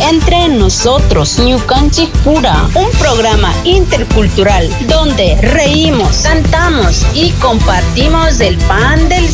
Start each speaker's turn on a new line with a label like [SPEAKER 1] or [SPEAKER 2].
[SPEAKER 1] Entre Nosotros, Ñucanchik Pura, un programa intercultural donde reímos, cantamos y compartimos el pan del